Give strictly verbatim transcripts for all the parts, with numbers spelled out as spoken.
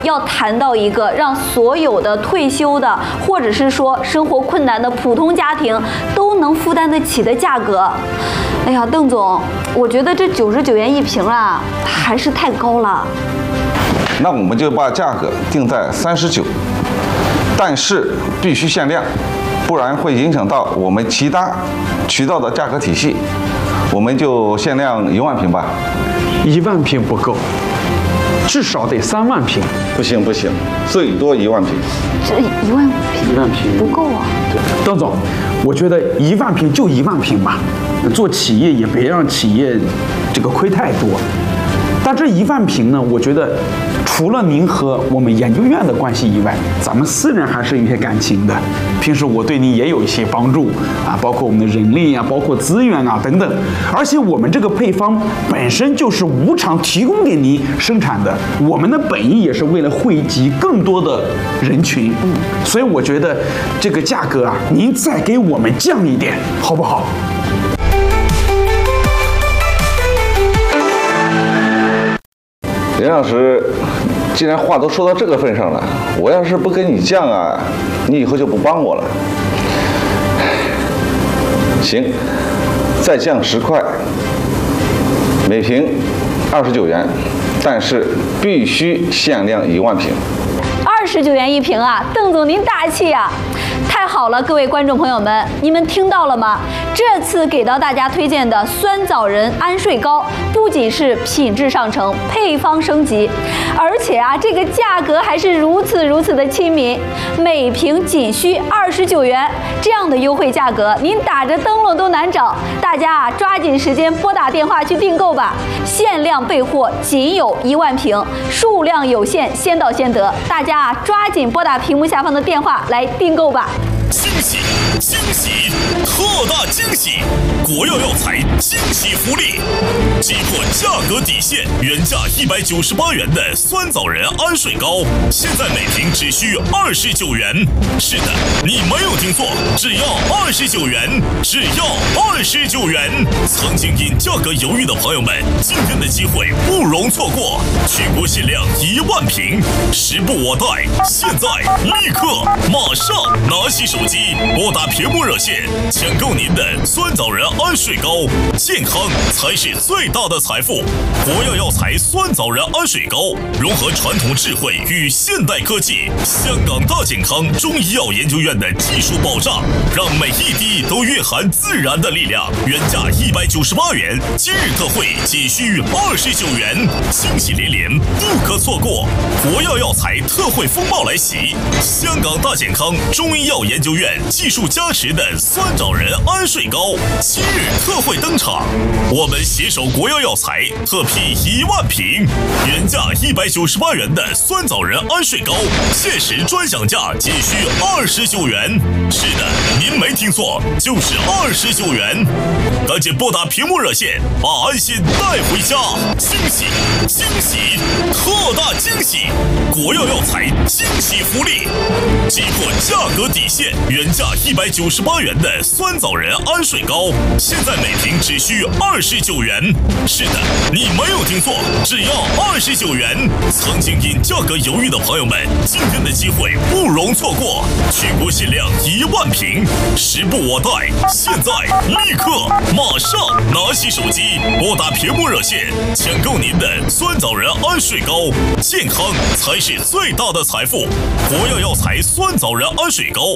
要谈到一个让所有的退休的，或者是说生活困难的普通家庭都能负担得起的价格。哎呀，邓总，我觉得这九十九元一瓶啊，还是太高了。 那我们就把价格定在三十九，但是必须限量，不然会影响到我们其他渠道的价格体系。我们就限量一万瓶吧。 一万瓶不够。 至少得三万瓶， 不行不行，最多一万瓶。 这一万瓶， 一万瓶不够啊。 对，邓总，我觉得一万瓶就一万瓶吧，做企业也别让企业这个亏太多。但这一万瓶呢，我觉得除了您和我们研究院的关系以外，咱们私人还是有些感情的。平时我对您也有一些帮助啊，包括我们的人力啊，包括资源啊等等。而且我们这个配方本身就是无偿提供给您生产的，我们的本意也是为了惠及更多的人群。嗯，所以我觉得这个价格啊，您再给我们降一点，好不好？ 林老师，既然话都说到这个份上了，我要是不跟你降啊，你以后就不帮我了。行，再降十块，每瓶二十九元，但是必须限量一万瓶。 二十九元一瓶啊，邓总您大气呀！ 太好了，各位观众朋友们，你们听到了吗？这次给到大家推荐的酸枣仁安睡膏，不仅是品质上乘，配方升级，而且啊，这个价格还是如此如此的亲民，每瓶仅需二十九元，这样的优惠价格，您打着灯笼都难找。大家啊，抓紧时间拨打电话去订购吧，限量备货，仅有一万瓶，数量有限，先到先得。大家啊，抓紧拨打屏幕下方的电话来订购吧。 惊喜！惊喜！特大惊喜！国药药材惊喜福利，击破价格底线，原价一百九十八元的酸枣仁安睡膏，现在每瓶只需二十九元。是的，你没有听错，只要二十九元，只要二十九元。曾经因价格犹豫的朋友们，今天的机会不容错过，全国限量一万瓶，时不我待，现在立刻马上拿起手。 手机拨打屏幕热线，抢购您的酸枣仁安睡膏，健康才是最大的财富。国药药材酸枣仁安睡膏融合传统智慧与现代科技，香港大健康中医药研究院的技术保障，让每一滴都蕴含自然的力量。原价一百九十八元，今日特惠仅需二十九元，惊喜连连，不可错过。国药药材特惠风暴来袭，香港大健康中医药研究院技术加持的酸枣仁安睡膏今日特惠登场，我们携手国药药材特批一万瓶，原价一百九十八元的酸枣仁安睡膏，限时专享价仅需二十九元。是的，您没听错，就是二十九元。赶紧拨打屏幕热线，把安心带回家。惊喜！惊喜！特大惊喜！国药药材惊喜福利，击破价格底线。原价一百九十八元的酸枣仁安睡膏，现在每瓶只需二十九元。是的，你没有听错，只要二十九元。曾经因价格犹豫的朋友们，今天的机会不容错过，全国限量一万瓶，时不我待，现在立刻马上拿起手机拨打屏幕热线，抢购您的酸枣仁安睡膏，健康才是最大的财富。国药药材酸枣仁安睡膏。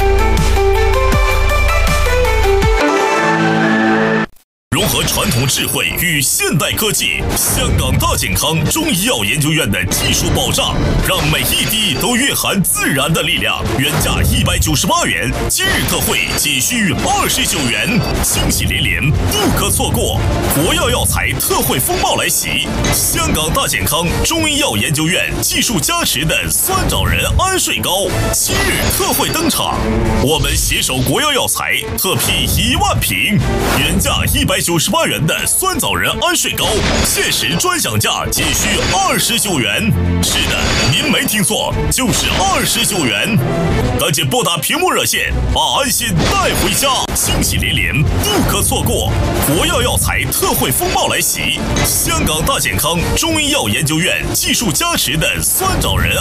融合传统智慧与现代科技，香港大健康中医药研究院的技术保障，让每一滴都蕴含自然的力量。原价一百九十八元，今日特惠仅需二十九元，惊喜连连，不可错过。国药药材特惠风暴来袭，香港大健康中医药研究院技术加持的酸枣仁安睡膏今日特惠登场，我们携手国药药材特批一万瓶，原价一百九十八元的酸枣仁安睡膏，限时专享价仅需二十九元。是的，您没听听错，就是二十九元。赶紧拨打屏幕热线，把安心带回家，惊喜连连，不可错过。国药药材特惠风暴来袭，香港大健康中医药研究院技术加持的酸枣仁